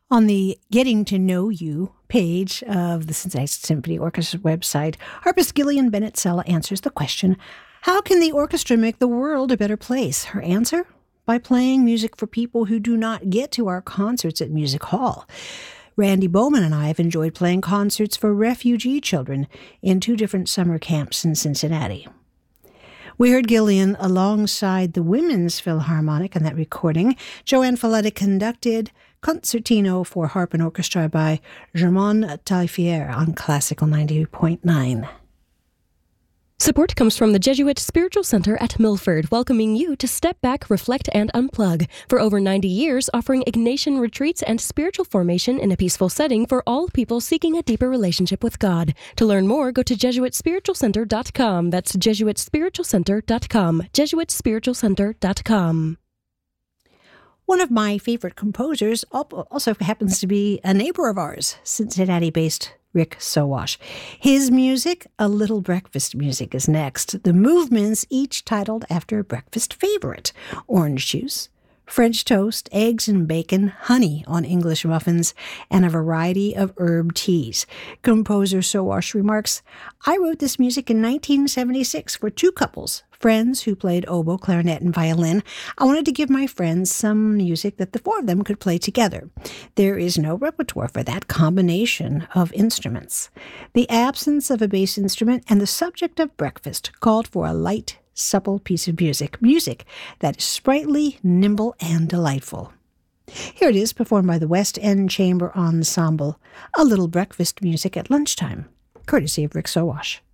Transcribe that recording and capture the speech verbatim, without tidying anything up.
On the Getting to Know You page of the Cincinnati Symphony Orchestra's website, harpist Gillian Bennett Sella answers the question, how can the orchestra make the world a better place? Her answer? By playing music for people who do not get to our concerts at Music Hall. Randy Bowman and I have enjoyed playing concerts for refugee children in two different summer camps in Cincinnati. We heard Gillian alongside the Women's Philharmonic in that recording. Joanne Falletta conducted Concertino for Harp and Orchestra by Germain Taillefer on Classical ninety point nine. Support comes from the Jesuit Spiritual Center at Milford, welcoming you to step back, reflect, and unplug. For over ninety years, offering Ignatian retreats and spiritual formation in a peaceful setting for all people seeking a deeper relationship with God. To learn more, go to Jesuit Spiritual Center dot com. That's Jesuit Spiritual Center dot com. Jesuit Spiritual Center dot com. One of my favorite composers also happens to be a neighbor of ours, Cincinnati-based Rick Sowash. His music, A Little Breakfast Music, is next. The movements each titled after a breakfast favorite. Orange juice, French toast, eggs and bacon, honey on English muffins, and a variety of herb teas. Composer Sowash remarks, I wrote this music in nineteen seventy-six for two couples, friends who played oboe, clarinet, and violin. I wanted to give my friends some music that the four of them could play together. There is no repertoire for that combination of instruments. The absence of a bass instrument and the subject of breakfast called for a light, supple piece of music, music that is sprightly, nimble, and delightful. Here it is, performed by the West End Chamber Ensemble, A Little Breakfast Music at Lunchtime, courtesy of Rick Sowash.